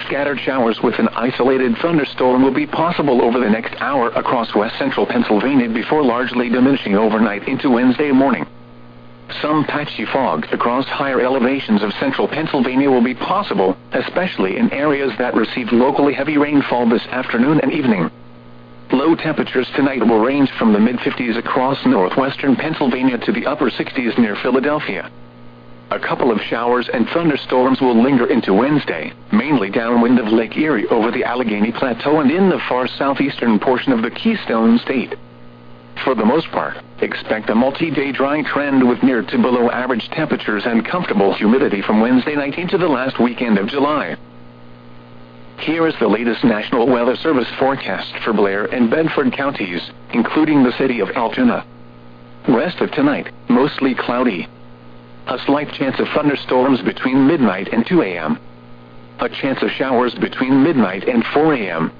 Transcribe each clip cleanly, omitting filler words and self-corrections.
scattered showers with an isolated thunderstorm will be possible over the next hour across west central Pennsylvania before largely diminishing overnight into Wednesday morning. Some patchy fog across higher elevations of central Pennsylvania will be possible, especially in areas that received locally heavy rainfall this afternoon and evening. Low temperatures tonight will range from the mid-50s across northwestern Pennsylvania to the upper 60s near Philadelphia. A couple of showers and thunderstorms will linger into Wednesday, mainly downwind of Lake Erie over the Allegheny Plateau and in the far southeastern portion of the Keystone State. For the most part, expect a multi-day dry trend with near to below average temperatures and comfortable humidity from Wednesday night into the last weekend of July. Here is the latest National Weather Service forecast for Blair and Bedford counties, including the city of Altoona. Rest of tonight, mostly cloudy. A slight chance of thunderstorms between midnight and 2 a.m. A chance of showers between midnight and 4 a.m.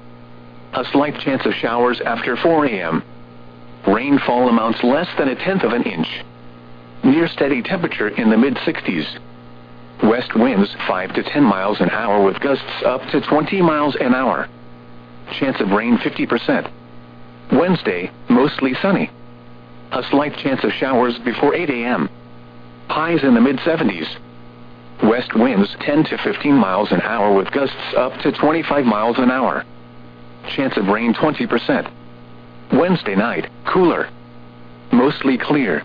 A slight chance of showers after 4 a.m. Rainfall amounts less than 1/10 of an inch. Near steady temperature in the mid-60s. West winds 5 to 10 miles an hour with gusts up to 20 miles an hour. Chance of rain 50%. Wednesday, mostly sunny. A slight chance of showers before 8 a.m. Highs in the mid-70s. West winds 10 to 15 miles an hour with gusts up to 25 miles an hour. Chance of rain 20%. Wednesday night, cooler. Mostly clear.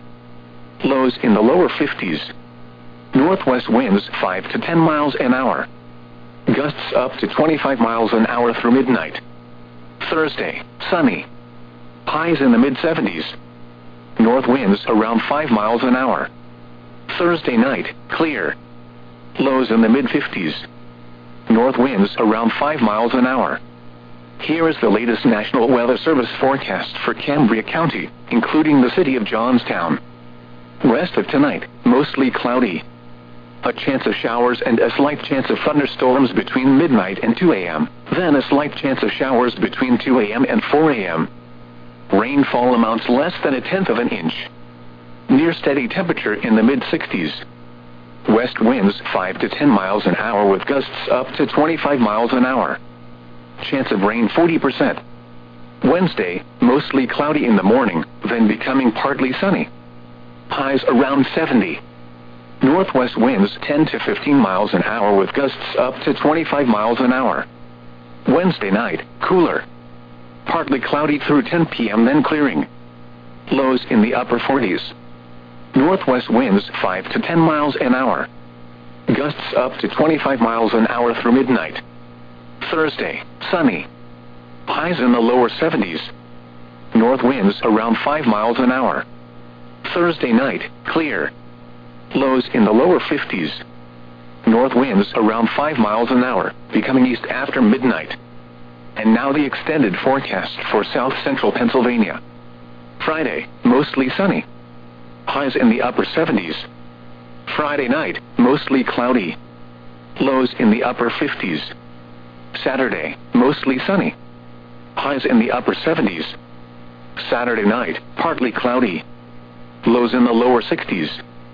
Lows in the lower 50s. Northwest winds 5 to 10 miles an hour. Gusts up to 25 miles an hour through midnight. Thursday, sunny. Highs in the mid-70s. North winds around 5 miles an hour. Thursday night, clear. Lows in the mid-50s. North winds around 5 miles an hour. Here is the latest National Weather Service forecast for Cambria County, including the city of Johnstown. Rest of tonight, mostly cloudy. A chance of showers and a slight chance of thunderstorms between midnight and 2 a.m., then a slight chance of showers between 2 a.m. and 4 a.m. Rainfall amounts less than 1/10 of an inch. Near steady temperature in the mid-60s. West winds 5 to 10 miles an hour with gusts up to 25 miles an hour. Chance of rain 40%. Wednesday, mostly cloudy in the morning, then becoming partly sunny. Highs around 70. Northwest winds 10 to 15 miles an hour with gusts up to 25 miles an hour. Wednesday night, cooler. Partly cloudy through 10 p.m. then clearing. Lows in the upper 40s. Northwest winds 5 to 10 miles an hour. Gusts up to 25 miles an hour through midnight. Thursday, sunny. Highs in the lower 70s. North winds around 5 miles an hour. Thursday night, clear. Lows in the lower 50s. North winds around 5 miles an hour, becoming east after midnight. And now the extended forecast for south central Pennsylvania. Friday, mostly sunny. Highs in the upper 70s. Friday night, mostly cloudy. Lows in the upper 50s. Saturday, mostly sunny. Highs in the upper 70s. Saturday night, partly cloudy. Lows in the lower 60s.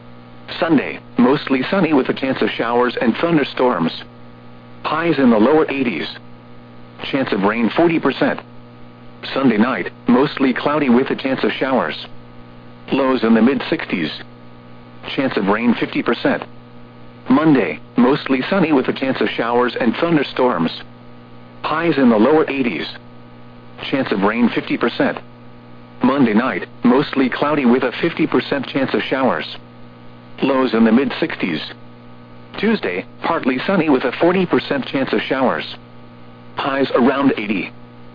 Sunday, mostly sunny with a chance of showers and thunderstorms. Highs in the lower 80s. Chance of rain 40%. Sunday night, mostly cloudy with a chance of showers. Lows in the mid-60s. Chance of rain 50%. Monday, mostly sunny with a chance of showers and thunderstorms. Highs in the lower 80s. Chance of rain 50%. Monday night, mostly cloudy with a 50% chance of showers. Lows in the mid-60s. Tuesday, partly sunny with a 40% chance of showers. Highs around 80.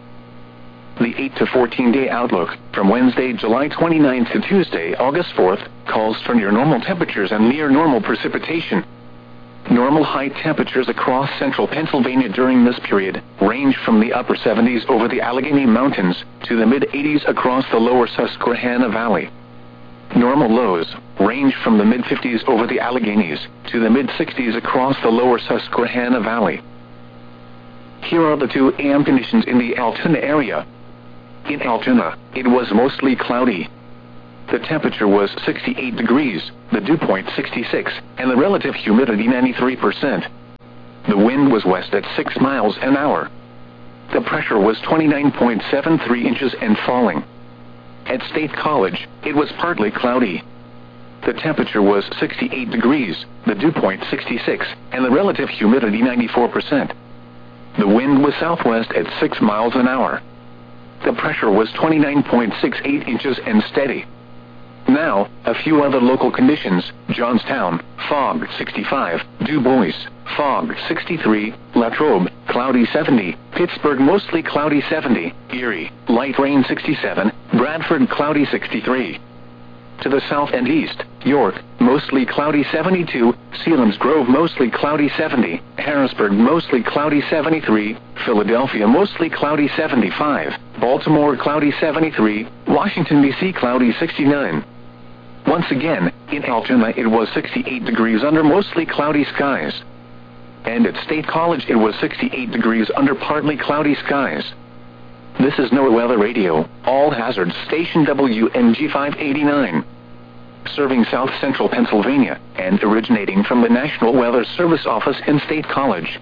The 8 to 14-day outlook from Wednesday, July 29th to Tuesday, August 4th, calls for near normal temperatures and near normal precipitation. Normal high temperatures across central Pennsylvania during this period range from the upper 70s over the Allegheny Mountains to the mid-80s across the lower Susquehanna Valley. Normal lows range from the mid-50s over the Alleghenies to the mid-60s across the lower Susquehanna Valley. Here are the 2 a.m. conditions in the Altoona area. In Altoona, it was mostly cloudy. The temperature was 68 degrees, the dew point 66, and the relative humidity 93%. The wind was west at 6 miles an hour. The pressure was 29.73 inches and falling. At State College, it was partly cloudy. The temperature was 68 degrees, the dew point 66, and the relative humidity 94%. The wind was southwest at 6 miles an hour. The pressure was 29.68 inches and steady. Now, a few other local conditions: Johnstown, fog 65, Du Bois, fog 63, Latrobe, cloudy 70, Pittsburgh mostly cloudy 70, Erie, light rain 67, Bradford cloudy 63. To the south and east, York, mostly cloudy 72, Selinsgrove mostly cloudy 70, Harrisburg mostly cloudy 73, Philadelphia mostly cloudy 75, Baltimore cloudy 73, Washington, D.C. cloudy 69. Once again, in Altoona it was 68 degrees under mostly cloudy skies. And at State College it was 68 degrees under partly cloudy skies. This is NOAA Weather Radio, all hazards station WMG 589. Serving south central Pennsylvania, and originating from the National Weather Service office in State College.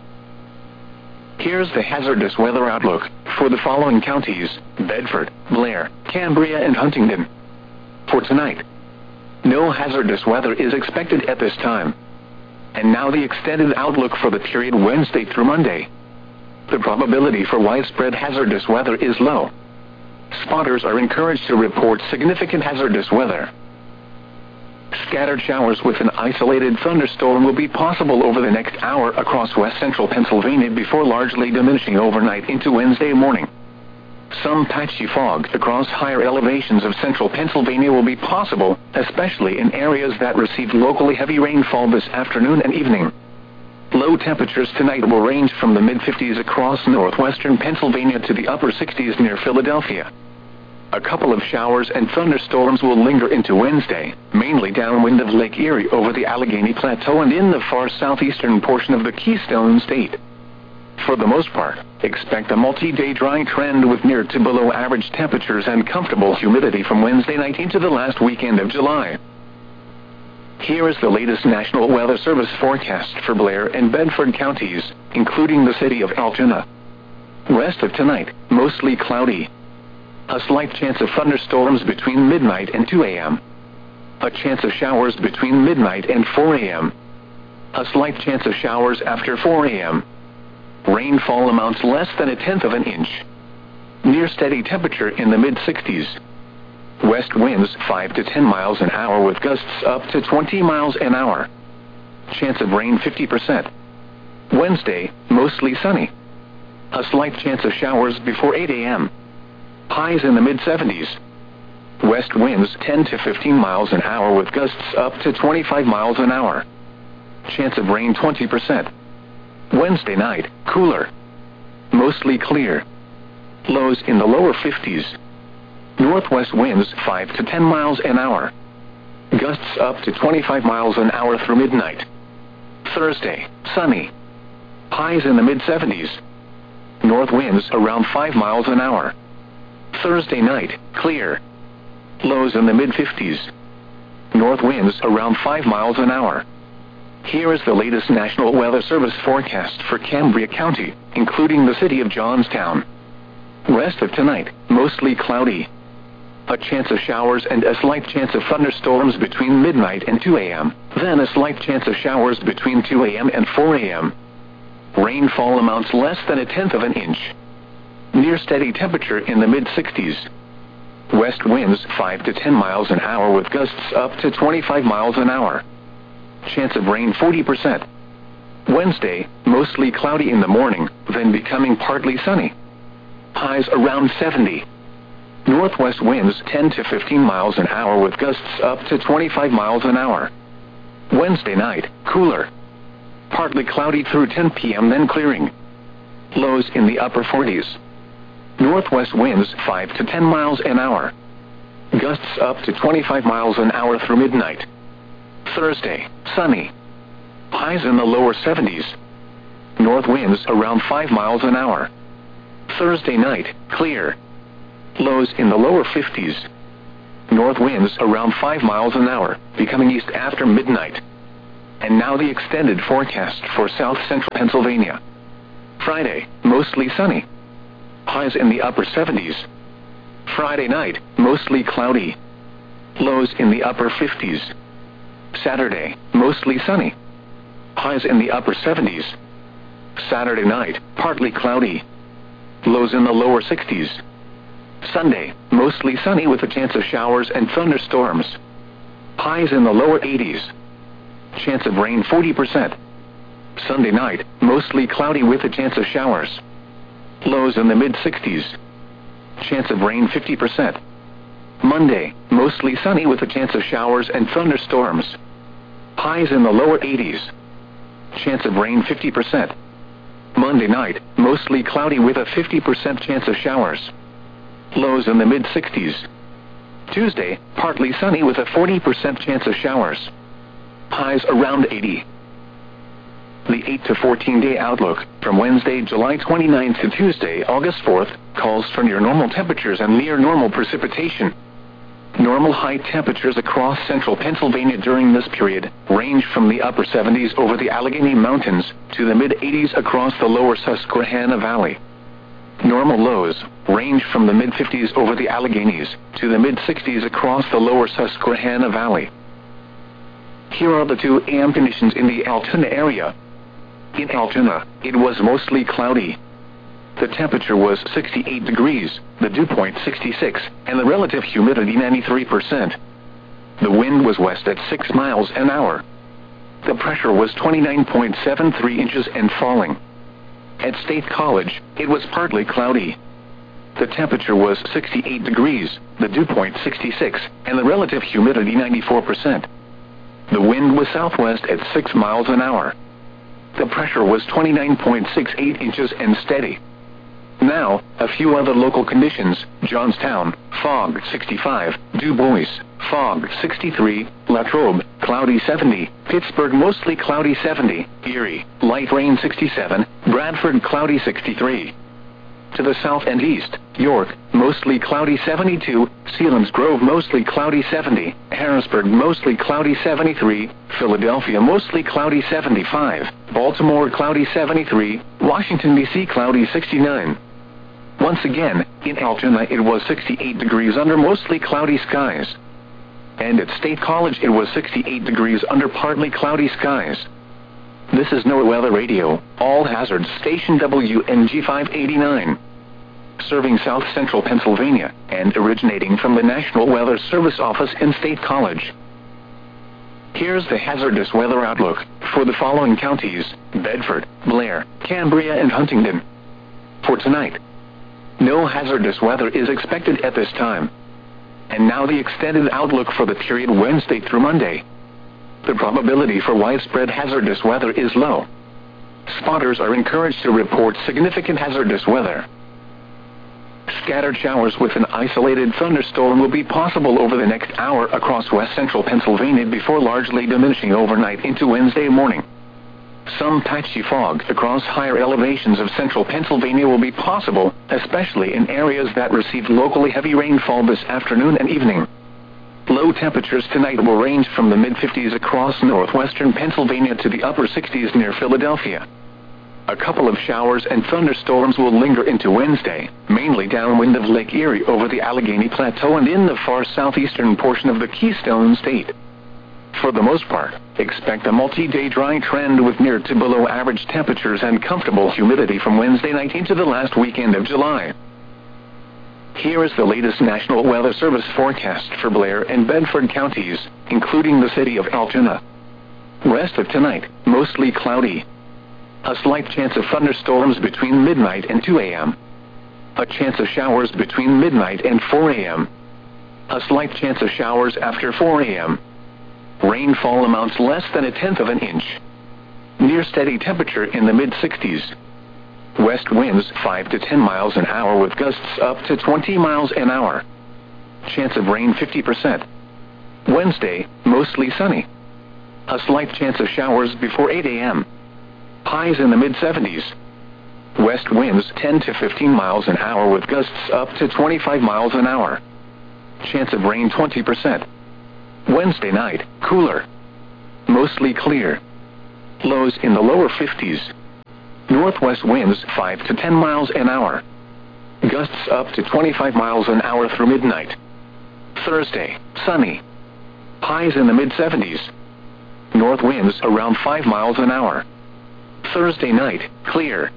Here's the hazardous weather outlook for the following counties: Bedford, Blair, Cambria, and Huntingdon. For tonight, no hazardous weather is expected at this time. And now the extended outlook for the period Wednesday through Monday. The probability for widespread hazardous weather is low. Spotters are encouraged to report significant hazardous weather. Scattered showers with an isolated thunderstorm will be possible over the next hour across west central Pennsylvania before largely diminishing overnight into Wednesday morning. Some patchy fog across higher elevations of central Pennsylvania will be possible, especially in areas that received locally heavy rainfall this afternoon and evening. Low temperatures tonight will range from the mid-50s across northwestern Pennsylvania to the upper 60s near Philadelphia. A couple of showers and thunderstorms will linger into Wednesday, mainly downwind of Lake Erie over the Allegheny Plateau and in the far southeastern portion of the Keystone State. For the most part, expect a multi-day dry trend with near to below average temperatures and comfortable humidity from Wednesday night into the last weekend of July. Here is the latest National Weather Service forecast for Blair and Bedford counties, including the city of Altoona. Rest of tonight, mostly cloudy. A slight chance of thunderstorms between midnight and 2 a.m. A chance of showers between midnight and 4 a.m. A slight chance of showers after 4 a.m. Rainfall amounts less than 1/10 of an inch. Near steady temperature in the mid-60s. West winds 5 to 10 miles an hour with gusts up to 20 miles an hour. Chance of rain 50%. Wednesday, mostly sunny. A slight chance of showers before 8 a.m. Highs in the mid-70s. West winds 10 to 15 miles an hour with gusts up to 25 miles an hour. Chance of rain 20%. Wednesday night, cooler. Mostly clear. Lows in the lower 50s. Northwest winds 5 to 10 miles an hour. Gusts up to 25 miles an hour through midnight. Thursday, sunny. Highs in the mid-70s. North winds around 5 miles an hour. Thursday night, clear. Lows in the mid-50s. North winds around 5 miles an hour. Here is the latest National Weather Service forecast for Cambria County, including the city of Johnstown. Rest of tonight, mostly cloudy. A chance of showers and a slight chance of thunderstorms between midnight and 2 a.m., then a slight chance of showers between 2 a.m. and 4 a.m. Rainfall amounts less than 1/10 of an inch. Near steady temperature in the mid-60s. West winds 5 to 10 miles an hour with gusts up to 25 miles an hour. Chance of rain 40%. Wednesday, mostly cloudy in the morning, then becoming partly sunny. Highs around 70. Northwest winds 10 to 15 miles an hour with gusts up to 25 miles an hour. Wednesday night, cooler. Partly cloudy through 10 p.m. then clearing. Lows in the upper 40s. Northwest winds 5 to 10 miles an hour. Gusts up to 25 miles an hour through midnight. Thursday, sunny. Highs in the lower 70s. North winds around 5 miles an hour. Thursday night, clear. Lows in the lower 50s. North winds around 5 miles an hour, becoming east after midnight. And now the extended forecast for south central Pennsylvania. Friday, mostly sunny. Highs in the upper 70s. Friday night, mostly cloudy. Lows in the upper 50s. Saturday, mostly sunny. Highs in the upper 70s. Saturday night, partly cloudy. Lows in the lower 60s. Sunday, mostly sunny with a chance of showers and thunderstorms. Highs in the lower 80s. Chance of rain 40%. Sunday night, mostly cloudy with a chance of showers. Lows in the mid-60s. Chance of rain 50%. Monday, mostly sunny with a chance of showers and thunderstorms. Highs in the lower 80s. Chance of rain 50%. Monday night, mostly cloudy with a 50% chance of showers. Lows in the mid-60s. Tuesday, partly sunny with a 40% chance of showers. Highs around 80. The 8 to 14-day outlook, from Wednesday, July 29th to Tuesday, August 4th, calls for near normal temperatures and near normal precipitation. Normal high temperatures across central Pennsylvania during this period range from the upper 70s over the Allegheny Mountains to the mid-80s across the lower Susquehanna Valley. Normal lows range from the mid-50s over the Alleghenies to the mid-60s across the lower Susquehanna Valley. Here are the 2 a.m. conditions in the Altoona area. In Altoona, it was mostly cloudy. The temperature was 68 degrees, the dew point 66, and the relative humidity 93%. The wind was west at 6 miles an hour. The pressure was 29.73 inches and falling. At State College, it was partly cloudy. The temperature was 68 degrees, the dew point 66, and the relative humidity 94%. The wind was southwest at 6 miles an hour. The pressure was 29.68 inches and steady. Now, a few other local conditions: Johnstown, fog 65, Du Bois, fog 63, Latrobe, cloudy 70, Pittsburgh mostly cloudy 70, Erie, light rain 67, Bradford cloudy 63. To the south and east, York, mostly cloudy 72, Selinsgrove mostly cloudy 70, Harrisburg mostly cloudy 73, Philadelphia mostly cloudy 75, Baltimore cloudy 73, Washington, D.C. cloudy 69. Once again, in Altoona it was 68 degrees under mostly cloudy skies. And at State College it was 68 degrees under partly cloudy skies. This is NOAA Weather Radio, all hazards station WNG 589. Serving south central Pennsylvania, and originating from the National Weather Service office in State College. Here's the hazardous weather outlook for the following counties: Bedford, Blair, Cambria, and Huntingdon. For tonight, no hazardous weather is expected at this time. And now the extended outlook for the period Wednesday through Monday. The probability for widespread hazardous weather is low. Spotters are encouraged to report significant hazardous weather. Scattered showers with an isolated thunderstorm will be possible over the next hour across west central Pennsylvania before largely diminishing overnight into Wednesday morning. Some patchy fog across higher elevations of central Pennsylvania will be possible, especially in areas that received locally heavy rainfall this afternoon and evening. Low temperatures tonight will range from the mid-50s across northwestern Pennsylvania to the upper 60s near Philadelphia. A couple of showers and thunderstorms will linger into Wednesday, mainly downwind of Lake Erie over the Allegheny Plateau and in the far southeastern portion of the Keystone State. For the most part, expect a multi-day dry trend with near to below average temperatures and comfortable humidity from Wednesday night into the last weekend of July. Here is the latest National Weather Service forecast for Blair and Bedford counties, including the city of Altoona. Rest of tonight, mostly cloudy. A slight chance of thunderstorms between midnight and 2 a.m. A chance of showers between midnight and 4 a.m. A slight chance of showers after 4 a.m. Rainfall amounts less than 1/10 of an inch. Near steady temperature in the mid-60s. West winds 5 to 10 miles an hour with gusts up to 20 miles an hour. Chance of rain 50%. Wednesday, mostly sunny. A slight chance of showers before 8 a.m. Highs in the mid-70s. West winds 10 to 15 miles an hour with gusts up to 25 miles an hour. Chance of rain 20%. Wednesday night, cooler. Mostly clear. Lows in the lower 50s. Northwest winds 5 to 10 miles an hour. Gusts up to 25 miles an hour through midnight. Thursday, sunny. Highs in the mid-70s. North winds around 5 miles an hour. Thursday night, clear.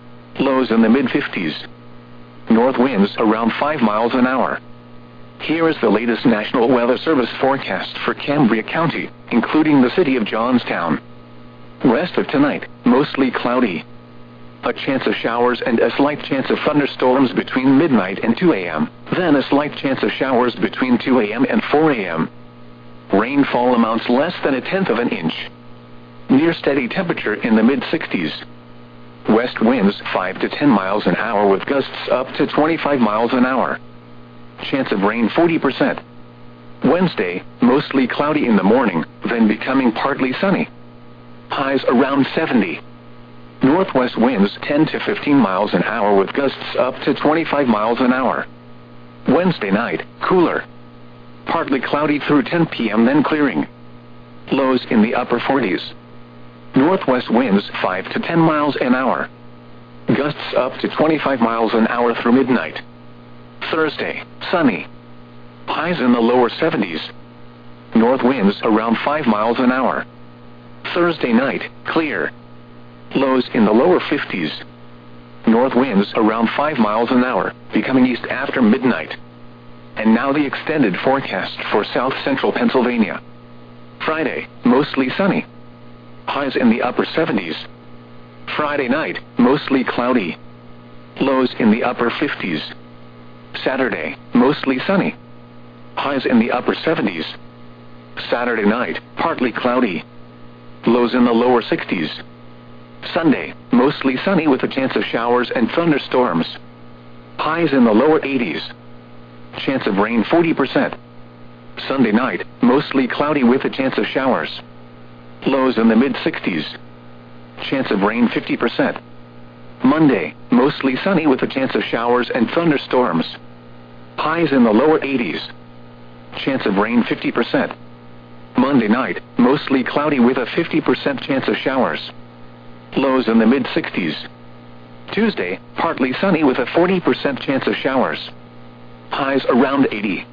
Lows in the mid-50s. North winds around 5 miles an hour. Here is the latest National Weather Service forecast for Cambria County, including the city of Johnstown. Rest of tonight, mostly cloudy. A chance of showers and a slight chance of thunderstorms between midnight and 2 a.m., then a slight chance of showers between 2 a.m. and 4 a.m. Rainfall amounts less than 1/10 of an inch. Near steady temperature in the mid-60s. West winds 5 to 10 miles an hour with gusts up to 25 miles an hour. Chance of rain 40%. Wednesday, mostly cloudy in the morning, then becoming partly sunny. Highs around 70. Northwest winds 10 to 15 miles an hour with gusts up to 25 miles an hour. Wednesday night, cooler. Partly cloudy through 10 p.m. then clearing. Lows in the upper 40s. Northwest winds 5 to 10 miles an hour. Gusts up to 25 miles an hour through midnight. Thursday, sunny. Highs in the lower 70s. North winds around 5 miles an hour. Thursday night, clear. Lows in the lower 50s. North winds around 5 miles an hour, becoming east after midnight. And now the extended forecast for south central Pennsylvania. Friday, mostly sunny. Highs in the upper 70s. Friday night, mostly cloudy. Lows in the upper 50s. Saturday, mostly sunny. Highs in the upper 70s. Saturday night, partly cloudy. Lows in the lower 60s. Sunday, mostly sunny with a chance of showers and thunderstorms. Highs in the lower 80s. Chance of rain 40%. Sunday night, mostly cloudy with a chance of showers. Lows in the mid-60s. Chance of rain 50%. Monday, mostly sunny with a chance of showers and thunderstorms. Highs in the lower 80s. Chance of rain 50%. Monday night, mostly cloudy with a 50% chance of showers. Lows in the mid-60s. Tuesday, partly sunny with a 40% chance of showers. Highs around 80.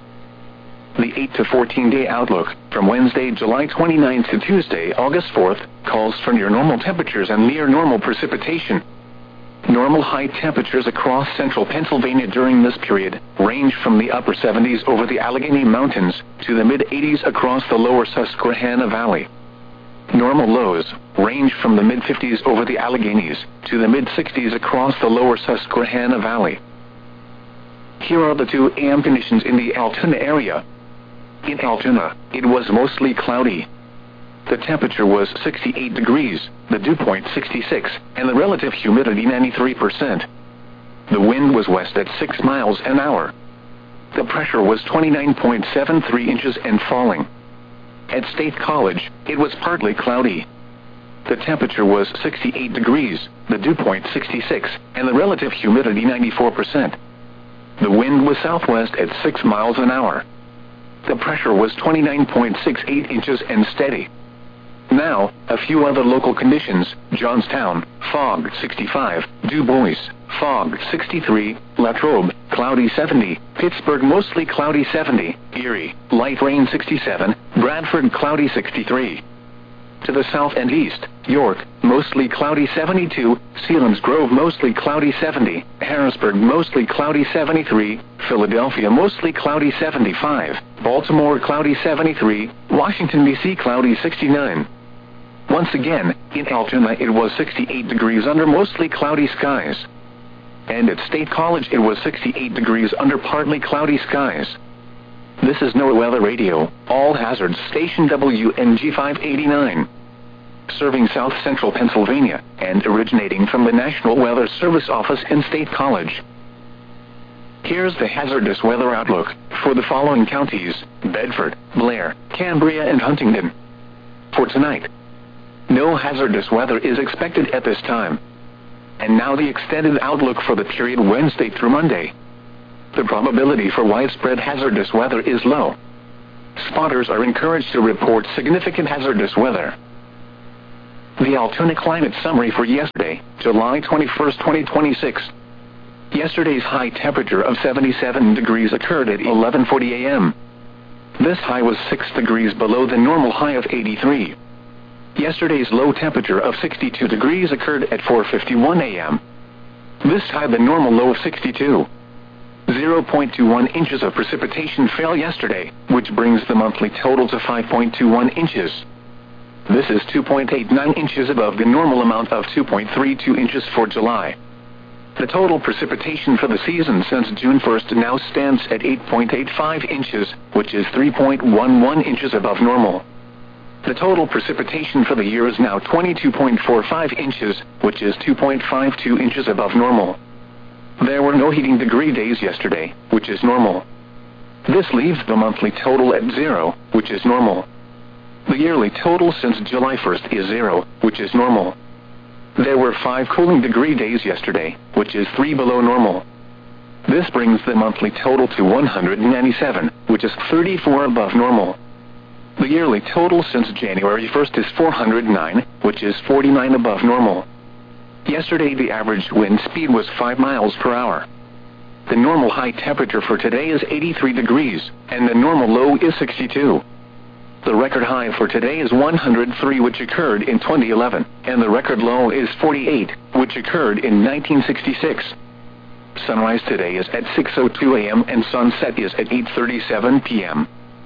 The 8 to 14-day outlook, from Wednesday, July 29th to Tuesday, August 4th, calls for near-normal temperatures and near-normal precipitation. Normal high temperatures across central Pennsylvania during this period range from the upper 70s over the Allegheny Mountains to the mid-80s across the lower Susquehanna Valley. Normal lows range from the mid-50s over the Alleghenies to the mid-60s across the lower Susquehanna Valley. Here are the 2 a.m. conditions in the Altoona area. In Altoona, it was mostly cloudy. The temperature was 68 degrees, the dew point 66, and the relative humidity 93%. The wind was west at 6 miles an hour. The pressure was 29.73 inches and falling. At State College, it was partly cloudy. The temperature was 68 degrees, the dew point 66, and the relative humidity 94%. The wind was southwest at 6 miles an hour. The pressure was 29.68 inches and steady. Now, a few other local conditions: Johnstown, fog 65, Du Bois, fog 63, Latrobe, cloudy 70, Pittsburgh mostly cloudy 70, Erie, light rain 67, Bradford cloudy 63. To the south and east, York, mostly cloudy 72, Selinsgrove mostly cloudy 70, Harrisburg mostly cloudy 73, Philadelphia mostly cloudy 75, Baltimore cloudy 73, Washington, D.C. cloudy 69. Once again, in Altoona it was 68 degrees under mostly cloudy skies. And at State College it was 68 degrees under partly cloudy skies. This is NOAA Weather Radio, all hazards station WNG 589. Serving south central Pennsylvania, and originating from the National Weather Service office in State College. Here's the hazardous weather outlook for the following counties: Bedford, Blair, Cambria, and Huntingdon. For tonight, no hazardous weather is expected at this time. And now the extended outlook for the period Wednesday through Monday. The probability for widespread hazardous weather is low. Spotters are encouraged to report significant hazardous weather. The Altoona Climate Summary for yesterday, July 21, 2026. Yesterday's high temperature of 77 degrees occurred at 11:40 a.m. This high was 6 degrees below the normal high of 83. Yesterday's low temperature of 62 degrees occurred at 4:51 a.m. This high the normal low of 62. 0.21 inches of precipitation fell yesterday, which brings the monthly total to 5.21 inches. This is 2.89 inches above the normal amount of 2.32 inches for July. The total precipitation for the season since June 1st now stands at 8.85 inches, which is 3.11 inches above normal. The total precipitation for the year is now 22.45 inches, which is 2.52 inches above normal. There were no heating degree days yesterday, which is normal. This leaves the monthly total at 0, which is normal. The yearly total since July 1st is 0, which is normal. There were 5 cooling degree days yesterday, which is 3 below normal. This brings the monthly total to 197, which is 34 above normal. The yearly total since January 1st is 409, which is 49 above normal. Yesterday the average wind speed was 5 miles per hour. The normal high temperature for today is 83 degrees, and the normal low is 62. The record high for today is 103, which occurred in 2011, and the record low is 48, which occurred in 1966. Sunrise today is at 6:02 a.m. and sunset is at 8:37 p.m.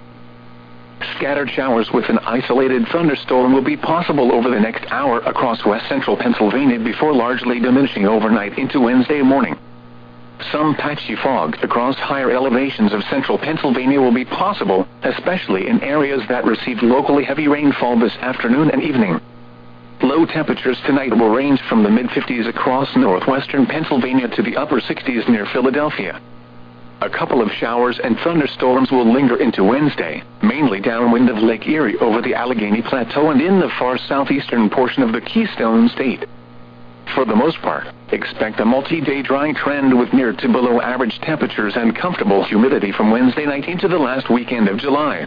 Scattered showers with an isolated thunderstorm will be possible over the next hour across west central Pennsylvania before largely diminishing overnight into Wednesday morning. Some patchy fog across higher elevations of central Pennsylvania will be possible, especially in areas that received locally heavy rainfall this afternoon and evening. Low temperatures tonight will range from the mid-50s across northwestern Pennsylvania to the upper 60s near Philadelphia. A couple of showers and thunderstorms will linger into Wednesday, mainly downwind of Lake Erie over the Allegheny Plateau and in the far southeastern portion of the Keystone State. For the most part, expect a multi-day dry trend with near to below average temperatures and comfortable humidity from Wednesday night into the last weekend of July.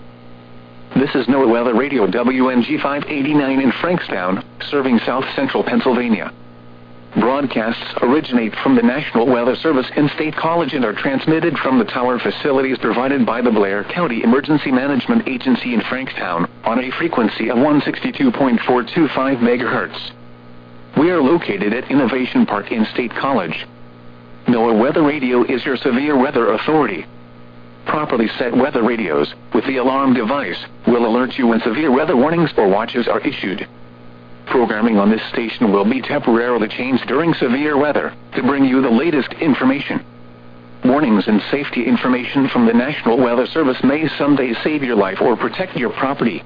This is NOAA Weather Radio WNG 589 in Frankstown, serving south central Pennsylvania. Broadcasts originate from the National Weather Service in State College and are transmitted from the tower facilities provided by the Blair County Emergency Management Agency in Frankstown on a frequency of 162.425 MHz. We are located at Innovation Park in State College. NOAA Weather Radio is your severe weather authority. Properly set weather radios, with the alarm device, will alert you when severe weather warnings or watches are issued. Programming on this station will be temporarily changed during severe weather, to bring you the latest information. Warnings and safety information from the National Weather Service may someday save your life or protect your property.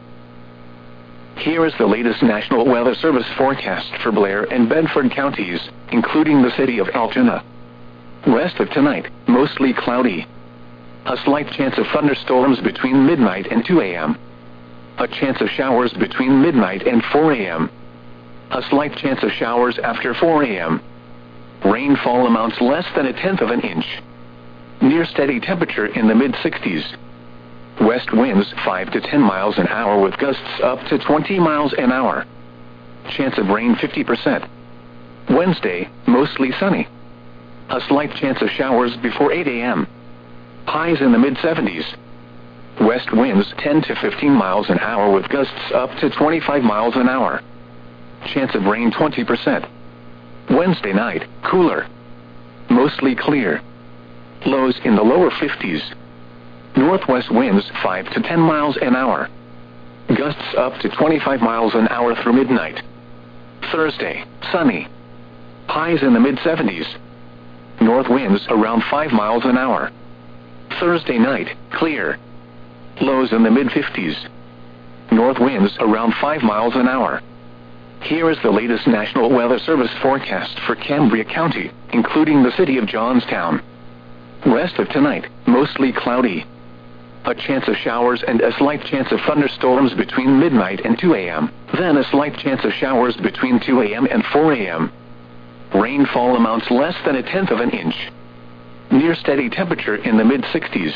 Here is the latest National Weather Service forecast for Blair and Bedford counties, including the city of Altoona. West of tonight, mostly cloudy. A slight chance of thunderstorms between midnight and 2 a.m. A chance of showers between midnight and 4 a.m. A slight chance of showers after 4 a.m. Rainfall amounts less than 1/10 of an inch. Near steady temperature in the mid-60s. West winds 5 to 10 miles an hour with gusts up to 20 miles an hour. Chance of rain 50%. Wednesday, mostly sunny. A slight chance of showers before 8 a.m. Highs in the mid-70s. West winds 10 to 15 miles an hour with gusts up to 25 miles an hour. Chance of rain 20%. Wednesday night, cooler. Mostly clear. Lows in the lower 50s. Northwest winds 5 to 10 miles an hour. Gusts up to 25 miles an hour through midnight. Thursday, sunny. Highs in the mid-70s. North winds around 5 miles an hour. Thursday night, clear. Lows in the mid-50s. North winds around 5 miles an hour. Here is the latest National Weather Service forecast for Cambria County, including the city of Johnstown. West of tonight, mostly cloudy. A chance of showers and a slight chance of thunderstorms between midnight and 2 a.m., then a slight chance of showers between 2 a.m. and 4 a.m. Rainfall amounts less than 1/10 of an inch. Near steady temperature in the mid-60s.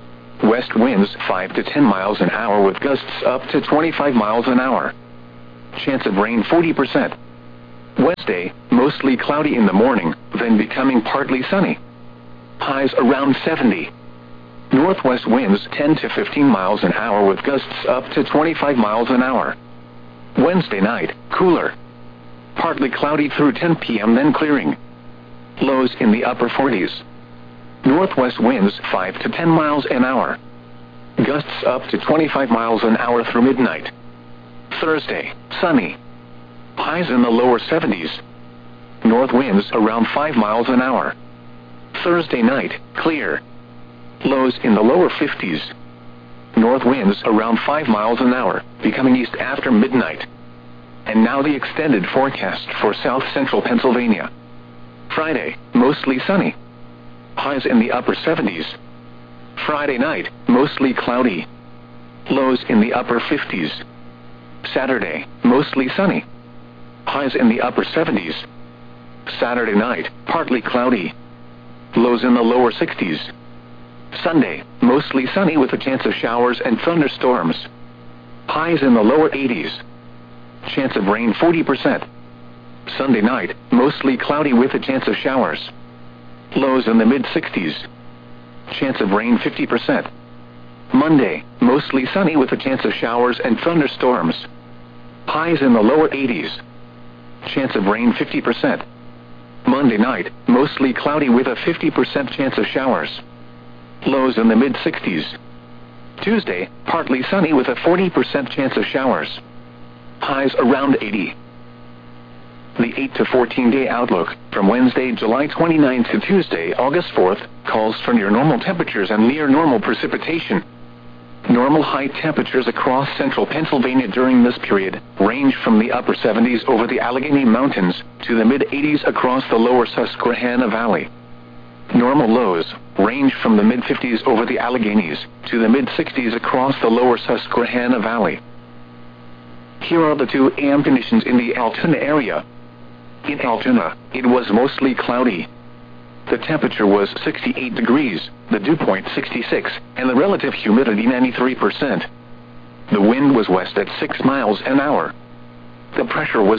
West winds 5 to 10 miles an hour with gusts up to 25 miles an hour. chance of rain 40%. Wednesday, mostly cloudy in the morning, then becoming partly sunny. Highs around 70. Northwest winds 10 to 15 miles an hour with gusts up to 25 miles an hour. Wednesday night, cooler. Partly cloudy through 10 p.m. then clearing. Lows in the upper 40s. Northwest winds 5 to 10 miles an hour. Gusts up to 25 miles an hour through midnight. Thursday, sunny. Highs in the lower 70s. North winds around 5 miles an hour. Thursday night, clear. Lows in the lower 50s. North winds around 5 miles an hour, becoming east after midnight. And now the extended forecast for south central Pennsylvania. Friday, mostly sunny. Highs in the upper 70s. Friday night, mostly cloudy. Lows in the upper 50s. Saturday, mostly sunny. Highs in the upper 70s. Saturday night, partly cloudy. Lows in the lower 60s. Sunday, mostly sunny with a chance of showers and thunderstorms. Highs in the lower 80s. Chance of rain 40%. Sunday night, mostly cloudy with a chance of showers. Lows in the mid-60s. Chance of rain 50%. Monday, mostly sunny with a chance of showers and thunderstorms. Highs in the lower 80s. Chance of rain 50%. Monday night, mostly cloudy with a 50% chance of showers. Lows in the mid-60s. Tuesday, partly sunny with a 40% chance of showers. Highs around 80. The 8 to 14-day outlook, from Wednesday, July 29th to Tuesday, August 4th, calls for near normal temperatures and near normal precipitation. Normal high temperatures across central Pennsylvania during this period range from the upper 70s over the Allegheny Mountains to the mid-80s across the lower Susquehanna Valley. Normal lows range from the mid-50s over the Alleghenies to the mid-60s across the lower Susquehanna Valley. Here are the 2 a.m. conditions in the Altoona area. In Altoona, it was mostly cloudy. The temperature was 68 degrees, the dew point 66, and the relative humidity 93%. The wind was west at 6 miles an hour. The pressure was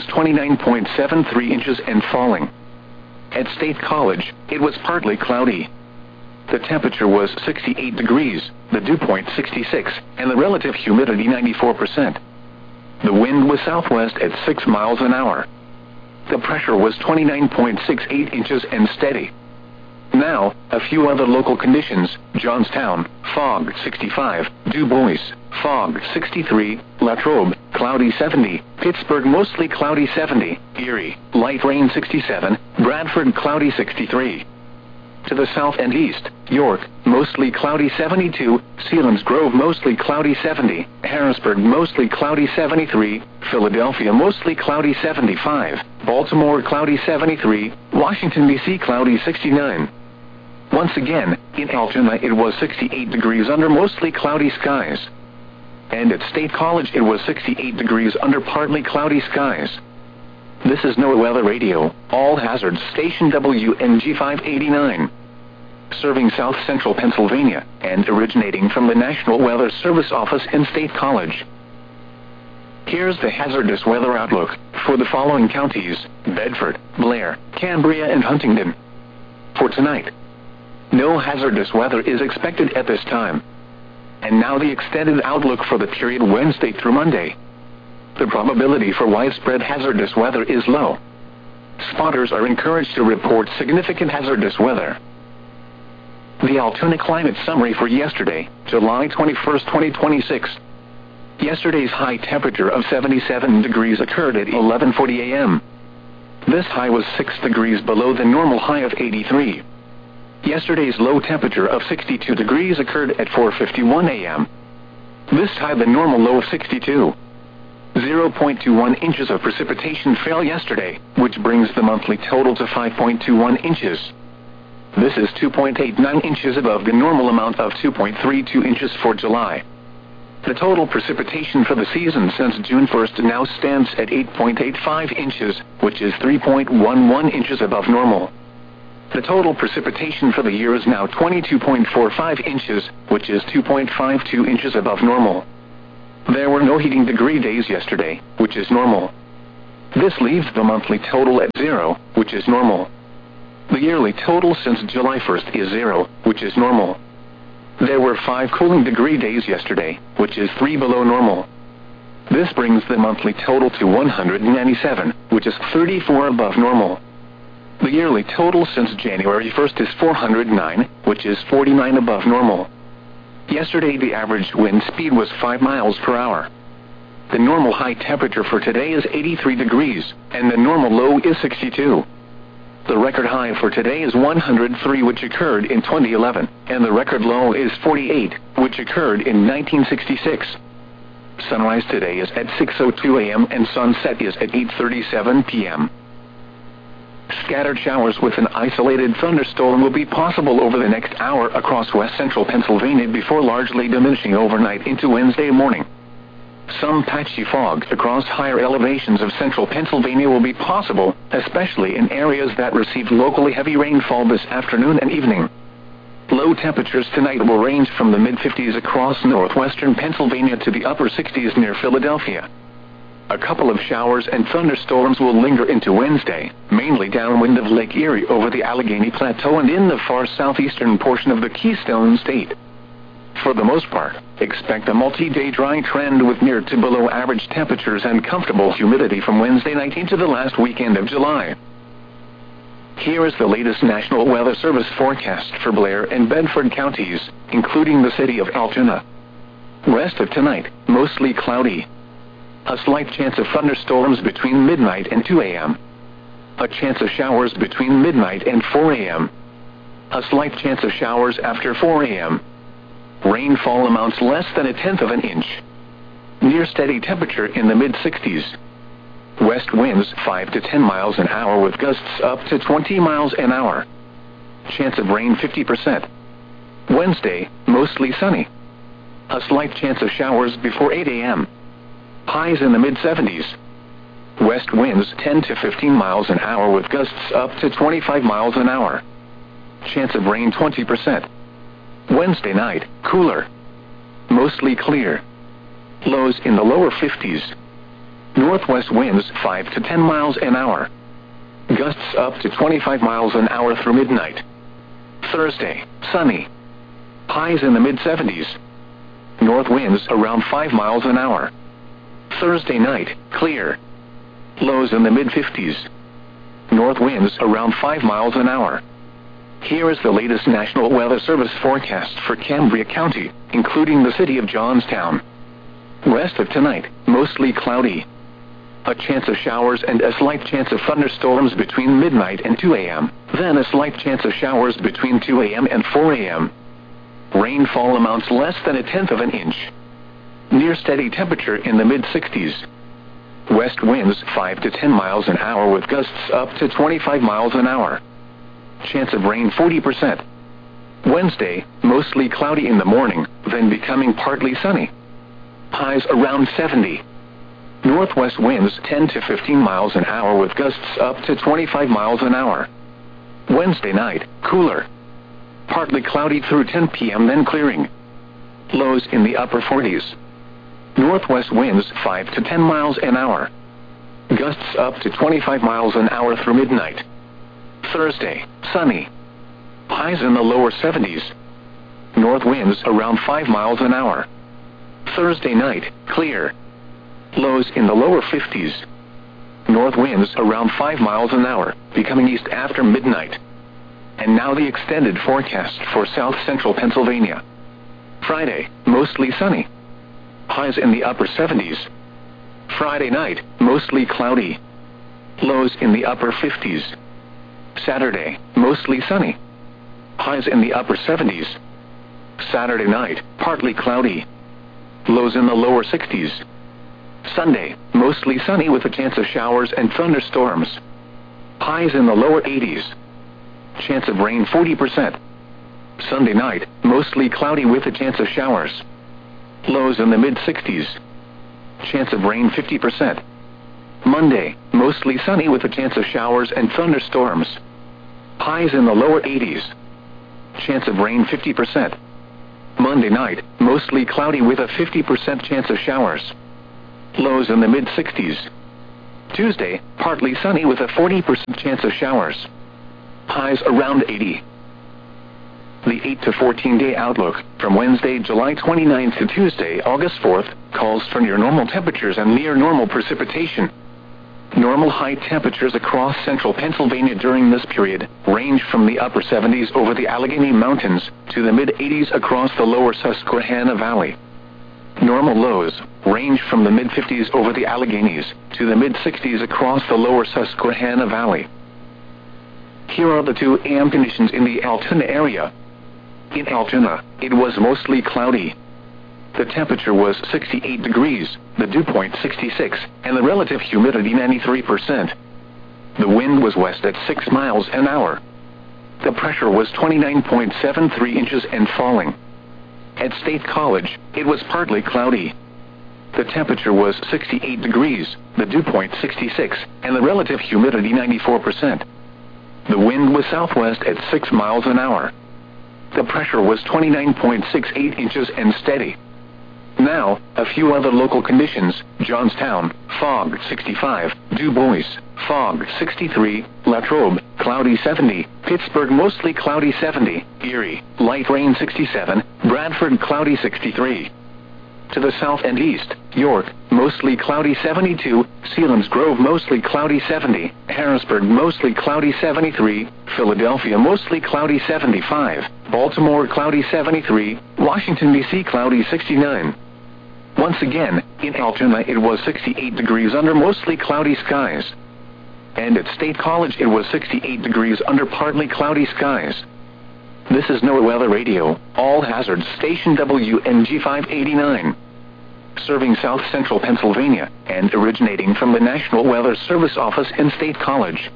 29.73 inches and falling. At State College, it was partly cloudy. The temperature was 68 degrees, the dew point 66, and the relative humidity 94%. The wind was southwest at 6 miles an hour. The pressure was 29.68 inches and steady. Now, a few other local conditions: Johnstown, fog 65, Du Bois, fog 63, Latrobe, cloudy 70, Pittsburgh mostly cloudy 70, Erie, light rain 67, Bradford cloudy 63. To the south and east, York, mostly cloudy 72, Selinsgrove mostly cloudy 70, Harrisburg mostly cloudy 73, Philadelphia mostly cloudy 75, Baltimore cloudy 73, Washington, D.C. cloudy 69. Once again, in Altoona it was 68 degrees under mostly cloudy skies. And at State College it was 68 degrees under partly cloudy skies. This is NOAA Weather Radio, all hazards station WNG 589. Serving south central Pennsylvania, and originating from the National Weather Service office in State College. Here's the hazardous weather outlook for the following counties: Bedford, Blair, Cambria, and Huntingdon. For tonight, no hazardous weather is expected at this time. And now the extended outlook for the period Wednesday through Monday. The probability for widespread hazardous weather is low. Spotters are encouraged to report significant hazardous weather. The Altoona Climate Summary for yesterday, July 21, 2026. Yesterday's high temperature of 77 degrees occurred at 11:40 a.m. This high was 6 degrees below the normal high of 83. Yesterday's low temperature of 62 degrees occurred at 4:51 a.m. This high the normal low of 62. 0.21 inches of precipitation fell yesterday, which brings the monthly total to 5.21 inches. This is 2.89 inches above the normal amount of 2.32 inches for July. The total precipitation for the season since June 1st now stands at 8.85 inches, which is 3.11 inches above normal. The total precipitation for the year is now 22.45 inches, which is 2.52 inches above normal. There were no heating degree days yesterday, which is normal. This leaves the monthly total at 0, which is normal. The yearly total since July 1st is 0, which is normal. There were 5 cooling degree days yesterday, which is 3 below normal. This brings the monthly total to 197, which is 34 above normal. The yearly total since January 1st is 409, which is 49 above normal. Yesterday the average wind speed was 5 miles per hour. The normal high temperature for today is 83 degrees, and the normal low is 62. The record high for today is 103, which occurred in 2011, and the record low is 48, which occurred in 1966. Sunrise today is at 6:02 a.m. and sunset is at 8:37 p.m. Scattered showers with an isolated thunderstorm will be possible over the next hour across west central Pennsylvania before largely diminishing overnight into Wednesday morning. Some patchy fog across higher elevations of central Pennsylvania will be possible, especially in areas that received locally heavy rainfall this afternoon and evening. Low temperatures tonight will range from the mid-50s across northwestern Pennsylvania to the upper 60s near Philadelphia. A couple of showers and thunderstorms will linger into Wednesday, mainly downwind of Lake Erie over the Allegheny Plateau and in the far southeastern portion of the Keystone State. For the most part, expect a multi-day dry trend with near to below average temperatures and comfortable humidity from Wednesday night into the last weekend of July. Here is the latest National Weather Service forecast for Blair and Bedford counties, including the city of Altoona. Rest of tonight, mostly cloudy. A slight chance of thunderstorms between midnight and 2 a.m. A chance of showers between midnight and 4 a.m. A slight chance of showers after 4 a.m. Rainfall amounts less than 1/10 of an inch. Near steady temperature in the mid-60s. West winds 5 to 10 miles an hour with gusts up to 20 miles an hour. Chance of rain 50%. Wednesday, mostly sunny. A slight chance of showers before 8 a.m. Highs in the mid-70s. West winds 10 to 15 miles an hour with gusts up to 25 miles an hour. Chance of rain 20%. Wednesday night, cooler. Mostly clear. Lows in the lower 50s. Northwest winds 5 to 10 miles an hour. Gusts up to 25 miles an hour through midnight. Thursday, sunny. Highs in the mid-70s. North winds around 5 miles an hour. Thursday night, clear. Lows in the mid-50s. North winds around 5 miles an hour. Here is the latest National Weather Service forecast for Cambria County, including the city of Johnstown. Rest of tonight, mostly cloudy. A chance of showers and a slight chance of thunderstorms between midnight and 2 a.m., then a slight chance of showers between 2 a.m. and 4 a.m. Rainfall amounts less than 1/10 of an inch. Near steady temperature in the mid-60s. West winds 5 to 10 miles an hour with gusts up to 25 miles an hour. Chance of rain 40%. Wednesday, mostly cloudy in the morning, then becoming partly sunny. Highs around 70. Northwest winds 10 to 15 miles an hour with gusts up to 25 miles an hour. Wednesday night, cooler. Partly cloudy through 10 p.m. then clearing. Lows in the upper 40s. Northwest winds 5 to 10 miles an hour. Gusts up to 25 miles an hour through midnight. Thursday, sunny. Highs in the lower 70s. North winds around 5 miles an hour. Thursday night, clear. Lows in the lower 50s. North winds around 5 miles an hour, becoming east after midnight. And now the extended forecast for south central Pennsylvania. Friday, mostly sunny. Highs in the upper 70s. Friday night, mostly cloudy. Lows in the upper 50s. Saturday, mostly sunny. Highs in the upper 70s. Saturday night, partly cloudy. Lows in the lower 60s. Sunday, mostly sunny with a chance of showers and thunderstorms. Highs in the lower 80s. Chance of rain 40%. Sunday night, mostly cloudy with a chance of showers. Lows in the mid-60s. Chance of rain 50%. Monday, mostly sunny with a chance of showers and thunderstorms. Highs in the lower 80s. Chance of rain 50%. Monday night, mostly cloudy with a 50% chance of showers. Lows in the mid-60s. Tuesday, partly sunny with a 40% chance of showers. Highs around 80. The 8 to 14-day outlook, from Wednesday, July 29th to Tuesday, August 4th, calls for near-normal temperatures and near-normal precipitation. Normal high temperatures across central Pennsylvania during this period range from the upper 70s over the Allegheny Mountains to the mid-80s across the lower Susquehanna Valley. Normal lows range from the mid-50s over the Alleghenies to the mid-60s across the lower Susquehanna Valley. Here are the 2 a.m. conditions in the Altoona area. In Altoona, it was mostly cloudy. The temperature was 68 degrees, the dew point 66, and the relative humidity 93%. The wind was west at 6 miles an hour. The pressure was 29.73 inches and falling. At State College, it was partly cloudy. The temperature was 68 degrees, the dew point 66, and the relative humidity 94%. The wind was southwest at 6 miles an hour. The pressure was 29.68 inches and steady. Now, a few other local conditions: Johnstown, fog 65, Du Bois, fog 63, Latrobe, cloudy 70, Pittsburgh mostly cloudy 70, Erie, light rain 67, Bradford cloudy 63. To the south and east, York, mostly cloudy 72, Selinsgrove mostly cloudy 70, Harrisburg mostly cloudy 73, Philadelphia mostly cloudy 75, Baltimore cloudy 73, Washington, D.C. cloudy 69. Once again, in Altoona it was 68 degrees under mostly cloudy skies. And at State College it was 68 degrees under partly cloudy skies. This is NOAA Weather Radio, all hazards station WNG 589. Serving South Central Pennsylvania, and originating from the National Weather Service office in State College.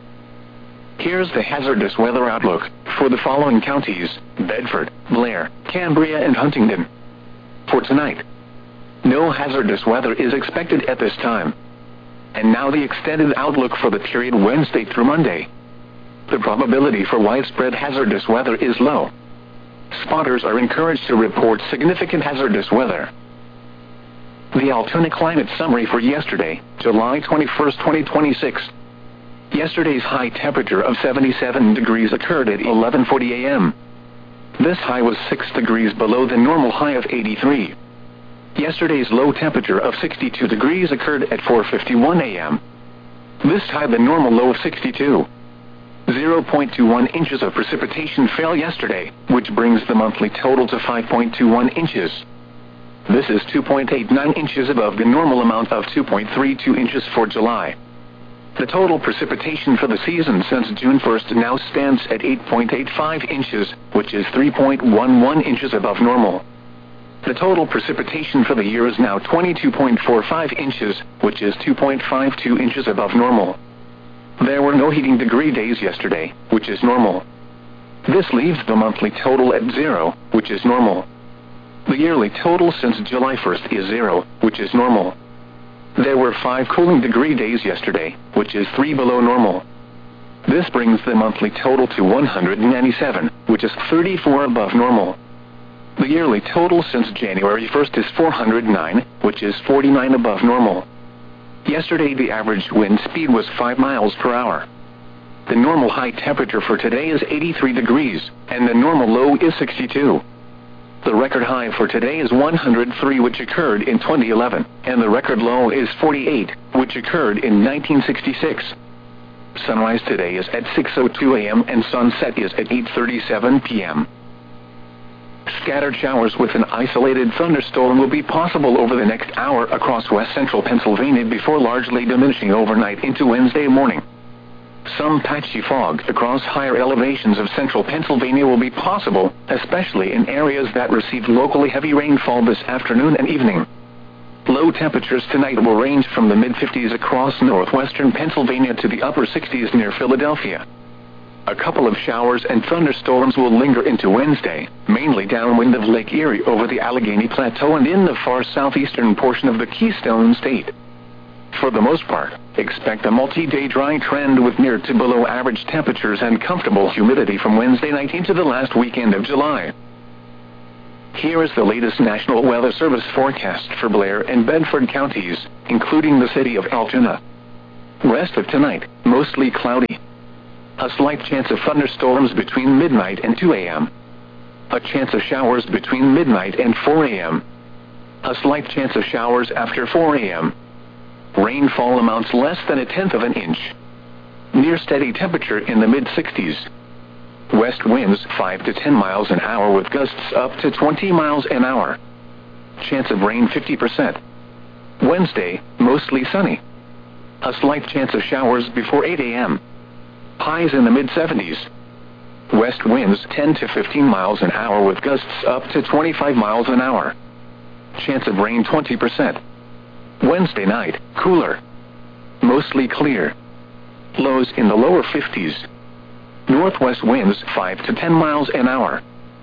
Here's the hazardous weather outlook for the following counties: Bedford, Blair, Cambria, and Huntingdon. For tonight, no hazardous weather is expected at this time. And now the extended outlook for the period Wednesday through Monday. The probability for widespread hazardous weather is low. Spotters are encouraged to report significant hazardous weather. The Altoona Climate Summary for yesterday, July 21, 2026. Yesterday's high temperature of 77 degrees occurred at 11:40 a.m. This high was 6 degrees below the normal high of 83. Yesterday's low temperature of 62 degrees occurred at 4:51 a.m. This tied the normal low of 62. 0.21 inches of precipitation fell yesterday, which brings the monthly total to 5.21 inches. This is 2.89 inches above the normal amount of 2.32 inches for July. The total precipitation for the season since June 1st now stands at 8.85 inches, which is 3.11 inches above normal. The total precipitation for the year is now 22.45 inches, which is 2.52 inches above normal. There were no heating degree days yesterday, which is normal. This leaves the monthly total at 0, which is normal. The yearly total since July 1st is 0, which is normal. There were 5 cooling degree days yesterday, which is 3 below normal. This brings the monthly total to 197, which is 34 above normal. The yearly total since January 1st is 409, which is 49 above normal. Yesterday the average wind speed was 5 miles per hour. The normal high temperature for today is 83 degrees, and the normal low is 62. The record high for today is 103, which occurred in 2011, and the record low is 48, which occurred in 1966. Sunrise today is at 6:02 a.m. and sunset is at 8:37 p.m. Scattered showers with an isolated thunderstorm will be possible over the next hour across west central Pennsylvania before largely diminishing overnight into Wednesday morning. Some patchy fog across higher elevations of central Pennsylvania will be possible, especially in areas that received locally heavy rainfall this afternoon and evening. Low temperatures tonight will range from the mid-50s across northwestern Pennsylvania to the upper 60s near Philadelphia. A couple of showers and thunderstorms will linger into Wednesday, mainly downwind of Lake Erie over the Allegheny Plateau and in the far southeastern portion of the Keystone State. For the most part, expect a multi-day dry trend with near to below average temperatures and comfortable humidity from Wednesday night into the last weekend of July. Here is the latest National Weather Service forecast for Blair and Bedford counties, including the city of Altoona. Rest of tonight, mostly cloudy. A slight chance of thunderstorms between midnight and 2 a.m. A chance of showers between midnight and 4 a.m. A slight chance of showers after 4 a.m. Rainfall amounts less than 1/10 of an inch. Near steady temperature in the mid-60s. West winds 5 to 10 miles an hour with gusts up to 20 miles an hour. Chance of rain 50%. Wednesday, mostly sunny. A slight chance of showers before 8 a.m. Highs in the mid-70s. West winds 10 to 15 miles an hour with gusts up to 25 miles an hour. Chance of rain 20%. Wednesday night, cooler. Mostly clear. Lows in the lower 50s. Northwest winds 5 to 10 miles an hour.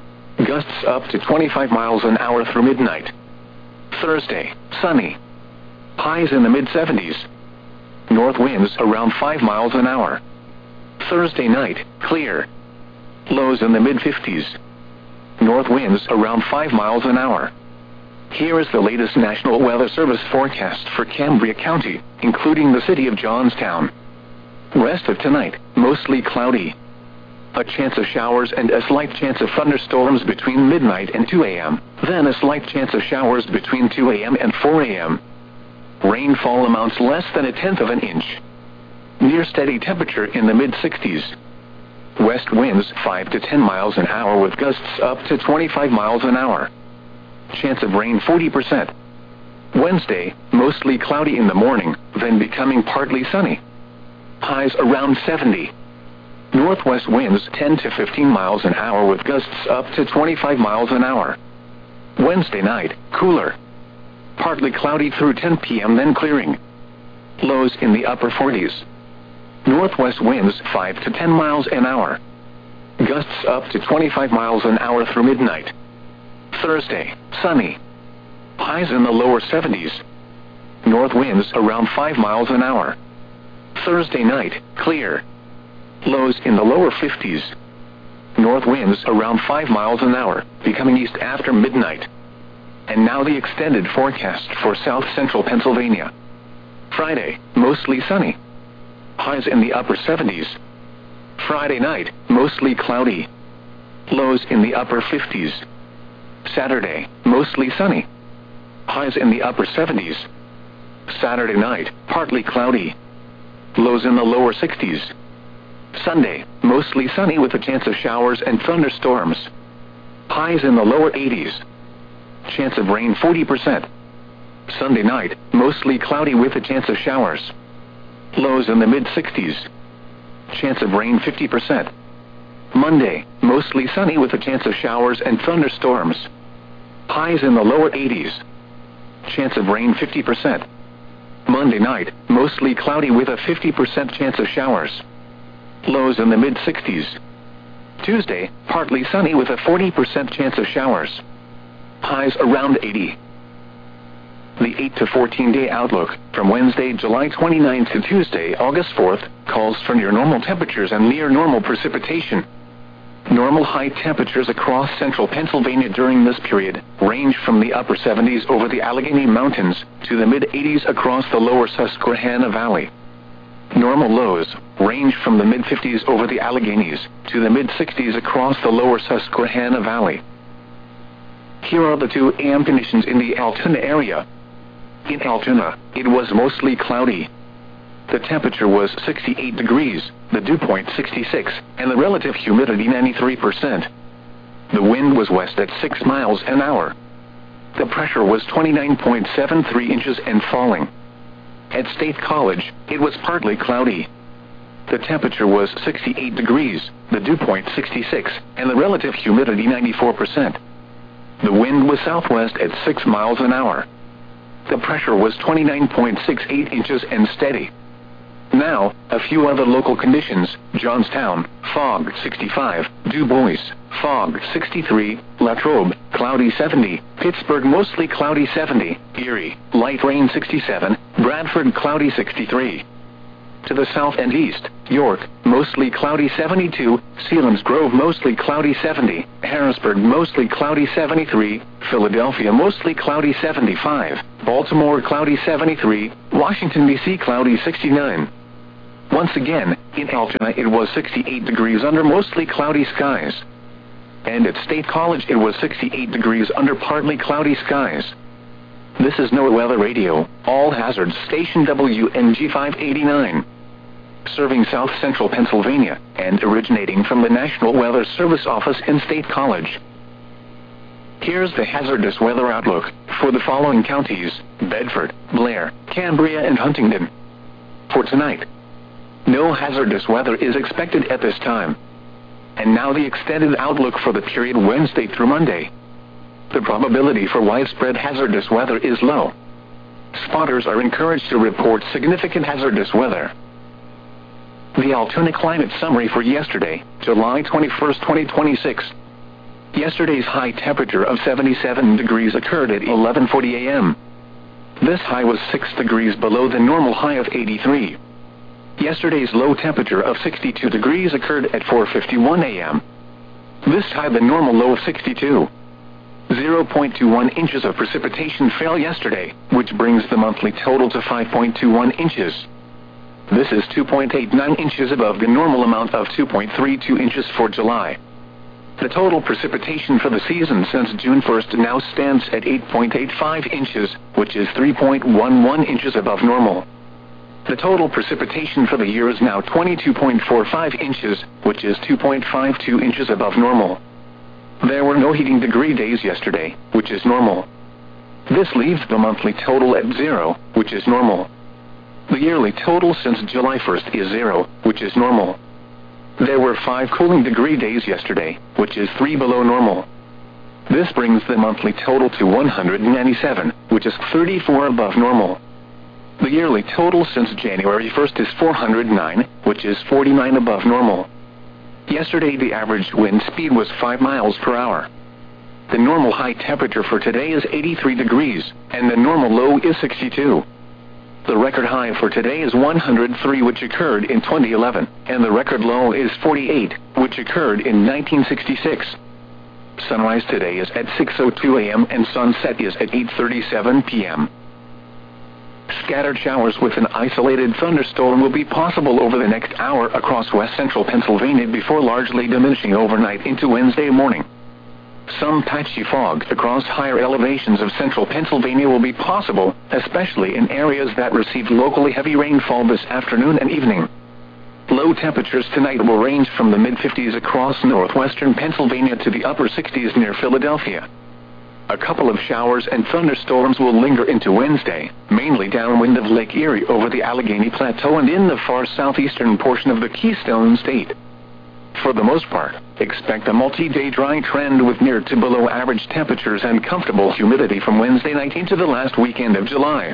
Gusts up to 25 miles an hour through midnight. Thursday, sunny. Highs in the mid-70s. North winds around 5 miles an hour. Thursday night, clear. Lows in the mid-50s. North winds around 5 miles an hour. Here is the latest National Weather Service forecast for Cambria County, including the city of Johnstown. Rest of tonight, mostly cloudy. A chance of showers and a slight chance of thunderstorms between midnight and 2 a.m., then a slight chance of showers between 2 a.m. and 4 a.m. Rainfall amounts less than 1/10 of an inch. Near steady temperature in the mid-60s. West winds 5 to 10 miles an hour with gusts up to 25 miles an hour. Chance of rain 40%. Wednesday, mostly cloudy in the morning, then becoming partly sunny. Highs around 70. Northwest winds 10 to 15 miles an hour with gusts up to 25 miles an hour. Wednesday night, cooler. Partly cloudy through 10 p.m. then clearing. Lows in the upper 40s. Northwest winds 5 to 10 miles an hour. Gusts up to 25 miles an hour through midnight. Thursday, sunny. Highs in the lower 70s. North winds around 5 miles an hour. Thursday night, clear. Lows in the lower 50s. North winds around 5 miles an hour, becoming east after midnight. And now the extended forecast for south central Pennsylvania. Friday, mostly sunny. Highs in the upper 70s. Friday night, mostly cloudy. Lows in the upper 50s. Saturday, mostly sunny. Highs in the upper 70s. Saturday night, partly cloudy. Lows in the lower 60s. Sunday, mostly sunny with a chance of showers and thunderstorms. Highs in the lower 80s. Chance of rain 40%. Sunday night, mostly cloudy with a chance of showers. Lows in the mid-60s. Chance of rain 50%. Monday, mostly sunny with a chance of showers and thunderstorms. Highs in the lower 80s. Chance of rain 50%. Monday night, mostly cloudy with a 50% chance of showers. Lows in the mid-60s. Tuesday, partly sunny with a 40% chance of showers. Highs around 80. The 8 to 14-day outlook from Wednesday, July 29th to Tuesday, August 4th, calls for near normal temperatures and near normal precipitation. Normal high temperatures across central Pennsylvania during this period range from the upper 70s over the Allegheny Mountains to the mid-80s across the lower Susquehanna Valley. Normal lows range from the mid-50s over the Alleghenies to the mid-60s across the lower Susquehanna Valley. Here are the 2 a.m. conditions in the Altoona area. In Altoona, it was mostly cloudy. The temperature was 68 degrees, the dew point 66, and the relative humidity 93%. The wind was west at 6 miles an hour. The pressure was 29.73 inches and falling. At State College, it was partly cloudy. The temperature was 68 degrees, the dew point 66, and the relative humidity 94%. The wind was southwest at 6 miles an hour. The pressure was 29.68 inches and steady. Now, a few other local conditions: Johnstown, fog 65, Du Bois, fog 63, Latrobe, cloudy 70, Pittsburgh mostly cloudy 70, Erie, light rain 67, Bradford cloudy 63. To the south and east, York, mostly cloudy 72, Selinsgrove mostly cloudy 70, Harrisburg mostly cloudy 73, Philadelphia mostly cloudy 75, Baltimore cloudy 73, Washington, D.C. cloudy 69. Once again, in Altoona it was 68 degrees under mostly cloudy skies. And at State College it was 68 degrees under partly cloudy skies. This is NOAA Weather Radio, all hazards station WNG 589. Serving south central Pennsylvania, and originating from the National Weather Service office in State College. Here's the hazardous weather outlook for the following counties: Bedford, Blair, Cambria, and Huntingdon. For tonight, no hazardous weather is expected at this time. And now the extended outlook for the period Wednesday through Monday. The probability for widespread hazardous weather is low. Spotters are encouraged to report significant hazardous weather. The Altoona climate summary for yesterday, July 21, 2026. Yesterday's high temperature of 77 degrees occurred at 11:40 a.m. This high was 6 degrees below the normal high of 83. Yesterday's low temperature of 62 degrees occurred at 4:51 a.m. This high the normal low of 62. 0.21 inches of precipitation fell yesterday, which brings the monthly total to 5.21 inches. This is 2.89 inches above the normal amount of 2.32 inches for July. The total precipitation for the season since June 1st now stands at 8.85 inches, which is 3.11 inches above normal. The total precipitation for the year is now 22.45 inches, which is 2.52 inches above normal. There were no heating degree days yesterday, which is normal. This leaves the monthly total at 0, which is normal. The yearly total since July 1st is 0, which is normal. There were 5 cooling degree days yesterday, which is 3 below normal. This brings the monthly total to 197, which is 34 above normal. The yearly total since January 1st is 409, which is 49 above normal. Yesterday the average wind speed was 5 miles per hour. The normal high temperature for today is 83 degrees, and the normal low is 62. The record high for today is 103, which occurred in 2011, and the record low is 48, which occurred in 1966. Sunrise today is at 6:02 a.m. and sunset is at 8:37 p.m. Scattered showers with an isolated thunderstorm will be possible over the next hour across west central Pennsylvania before largely diminishing overnight into Wednesday morning. Some patchy fog across higher elevations of central Pennsylvania will be possible, especially in areas that received locally heavy rainfall this afternoon and evening. Low temperatures tonight will range from the mid-50s across northwestern Pennsylvania to the upper 60s near Philadelphia. A couple of showers and thunderstorms will linger into Wednesday, mainly downwind of Lake Erie over the Allegheny Plateau and in the far southeastern portion of the Keystone State. For the most part, expect a multi-day dry trend with near to below average temperatures and comfortable humidity from Wednesday night into the last weekend of July.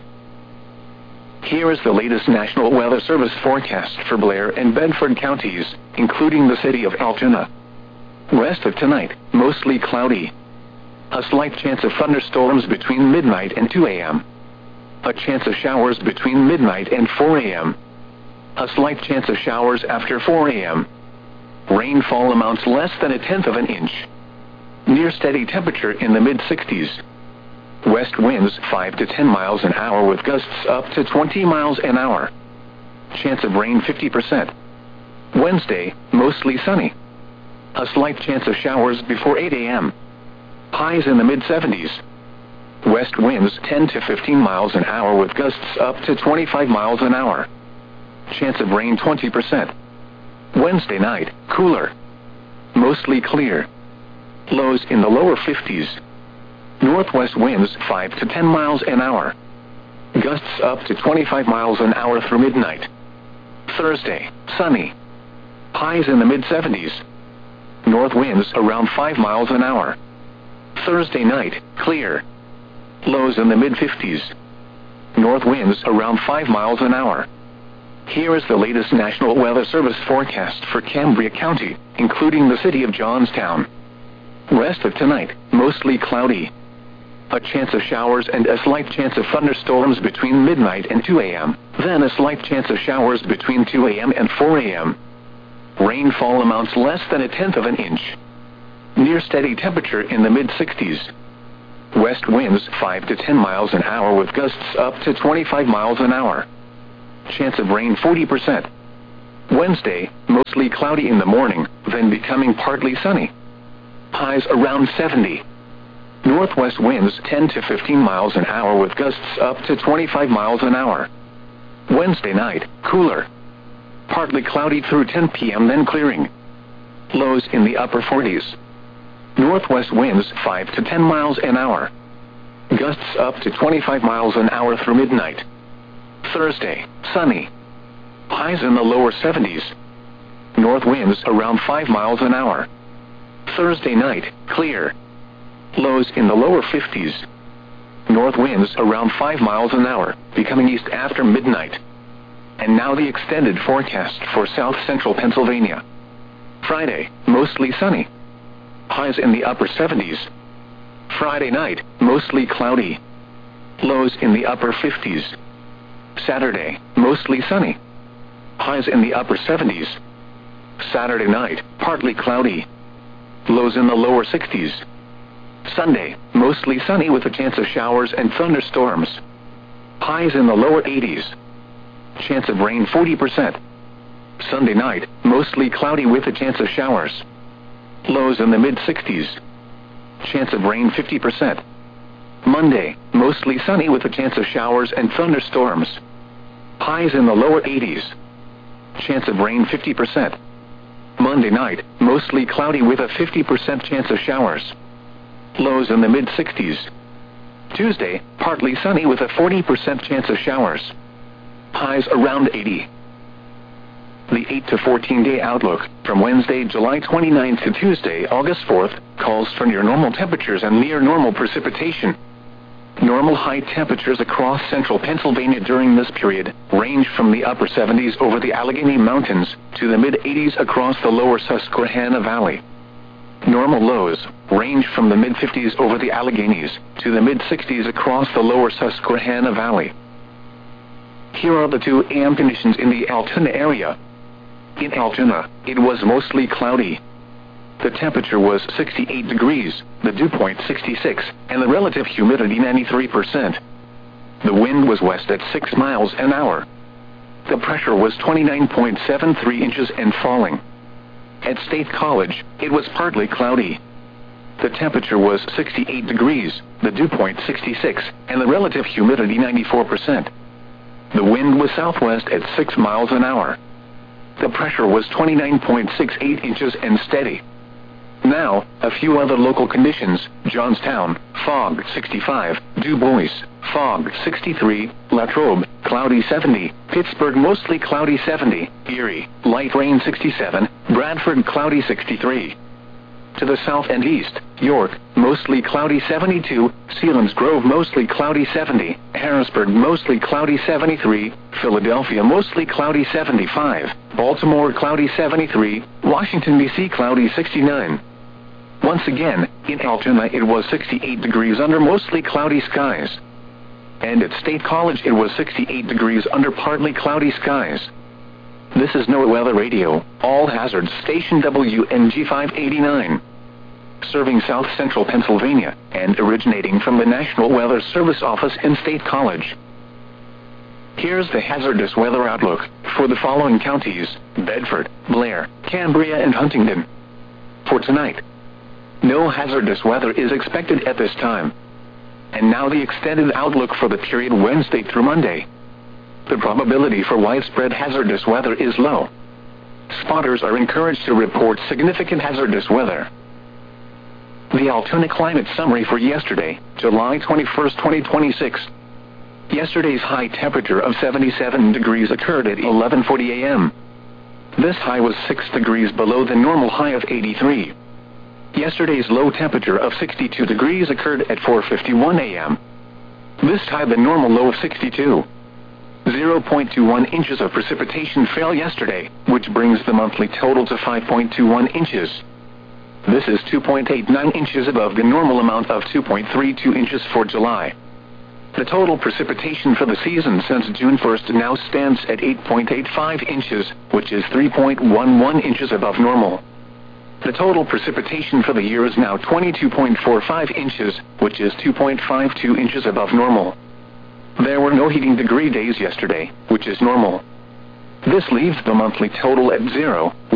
Here is the latest National Weather Service forecast for Blair and Bedford counties, including the city of Altoona. Rest of tonight, mostly cloudy. A slight chance of thunderstorms between midnight and 2 a.m. A chance of showers between midnight and 4 a.m. A slight chance of showers after 4 a.m. Rainfall amounts less than 1/10 of an inch. Near steady temperature in the mid-60s. West winds 5 to 10 miles an hour with gusts up to 20 miles an hour. Chance of rain 50%. Wednesday, mostly sunny. A slight chance of showers before 8 a.m. Highs in the mid-70s. West winds 10 to 15 miles an hour with gusts up to 25 miles an hour. Chance of rain 20%. Wednesday night, cooler. Mostly clear. Lows in the lower 50s. Northwest winds 5 to 10 miles an hour. Gusts up to 25 miles an hour through midnight. Thursday, sunny. Highs in the mid-70s. North winds around 5 miles an hour. Thursday night, clear. Lows in the mid-50s. North winds around 5 miles an hour. Here is the latest National Weather Service forecast for Cambria County, including the city of Johnstown. Rest of tonight, mostly cloudy. a chance of showers and a slight chance of thunderstorms between midnight and 2 a.m., then a slight chance of showers between 2 a.m. and 4 a.m. Rainfall amounts less than 1/10 of an inch. Near steady temperature in the mid-60s. West winds 5 to 10 miles an hour with gusts up to 25 miles an hour. Chance of rain 40%. Wednesday, mostly cloudy in the morning, then becoming partly sunny. Highs around 70. Northwest winds 10 to 15 miles an hour with gusts up to 25 miles an hour. Wednesday night, cooler. Partly cloudy through 10 p.m. then clearing. Lows in the upper 40s. Northwest winds 5 to 10 miles an hour. Gusts up to 25 miles an hour through midnight. Thursday, sunny. Highs in the lower 70s. North winds around 5 miles an hour. Thursday night, clear. Lows in the lower 50s. North winds around 5 miles an hour, becoming east after midnight. And now the extended forecast for south central Pennsylvania. Friday, mostly sunny. Highs in the upper 70s. Friday night, mostly cloudy. Lows in the upper 50s. Saturday, mostly sunny. Highs in the upper 70s. Saturday night, partly cloudy. Lows in the lower 60s. Sunday, mostly sunny with a chance of showers and thunderstorms. Highs in the lower 80s. Chance of rain 40%. Sunday night, mostly cloudy with a chance of showers. Lows in the mid-60s. Chance of rain 50%. Monday, mostly sunny with a chance of showers and thunderstorms. Highs in the lower 80s. Chance of rain 50%. Monday night, mostly cloudy with a 50% chance of showers. Lows in the mid-60s. Tuesday, partly sunny with a 40% chance of showers. Highs around 80. The 8 to 14-day outlook, from Wednesday, July 29th to Tuesday, August 4th, calls for near normal temperatures and near normal precipitation. Normal high temperatures across central Pennsylvania during this period range from the upper 70s over the Allegheny Mountains to the mid-80s across the lower Susquehanna Valley. Normal lows range from the mid-50s over the Alleghenies to the mid-60s across the lower Susquehanna Valley. Here are the 2 a.m. conditions in the Altoona area. In Altoona, it was mostly cloudy. The temperature was 68 degrees, the dew point 66, and the relative humidity 93%. The wind was west at 6 miles an hour. The pressure was 29.73 inches and falling. At State College, it was partly cloudy. The temperature was 68 degrees, the dew point 66, and the relative humidity 94%. The wind was southwest at 6 miles an hour. The pressure was 29.68 inches and steady. Now, a few other local conditions: Johnstown, fog 65, Du Bois, fog 63, Latrobe, cloudy 70, Pittsburgh mostly cloudy 70, Erie, light rain 67, Bradford cloudy 63. To the south and east, York, mostly cloudy 72, Selinsgrove mostly cloudy 70, Harrisburg mostly cloudy 73, Philadelphia mostly cloudy 75, Baltimore cloudy 73, Washington, D.C. cloudy 69. Once again, in Altoona it was 68 degrees under mostly cloudy skies. And at State College it was 68 degrees under partly cloudy skies. This is NOAA Weather Radio, all hazards station WNG 589. Serving south central Pennsylvania, and originating from the National Weather Service office in State College. Here's the hazardous weather outlook for the following counties: Bedford, Blair, Cambria, and Huntingdon. For tonight, no hazardous weather is expected at this time. And now the extended outlook for the period Wednesday through Monday. The probability for widespread hazardous weather is low. Spotters are encouraged to report significant hazardous weather. The Altoona climate summary for yesterday, July 21, 2026. Yesterday's high temperature of 77 degrees occurred at 11:40 a.m. This high was 6 degrees below the normal high of 83. Yesterday's low temperature of 62 degrees occurred at 4:51 a.m. This tied the normal low of 62. 0.21 inches of precipitation fell yesterday, which brings the monthly total to 5.21 inches. This is 2.89 inches above the normal amount of 2.32 inches for July. The total precipitation for the season since June 1st now stands at 8.85 inches, which is 3.11 inches above normal. The total precipitation for the year is now 22.45 inches, which is 2.52 inches above normal. There were no heating degree days yesterday, which is normal. This leaves the monthly total at 0.